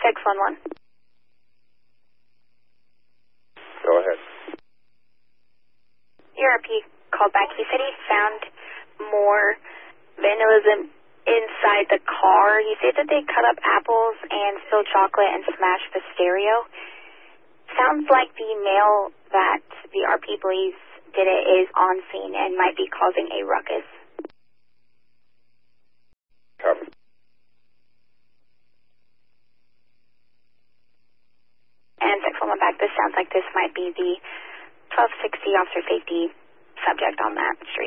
611. Go ahead. ERP called back. He said he found more vandalism inside the car. He said that they cut up apples and spilled chocolate and smashed the stereo. Sounds like the male that the RP believes did it is on scene and might be causing a ruckus. Copy. And 611 back, this sounds like this might be the 1260 officer safety subject on that street.